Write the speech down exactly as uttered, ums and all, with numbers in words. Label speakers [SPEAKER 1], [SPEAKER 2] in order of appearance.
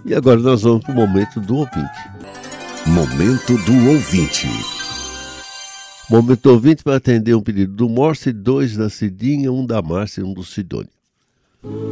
[SPEAKER 1] E agora nós vamos para o momento do ouvinte.
[SPEAKER 2] Momento do ouvinte.
[SPEAKER 1] O momento do ouvinte vai atender um pedido do Morse, dois da Cidinha, um da Márcia e um do Sidônio.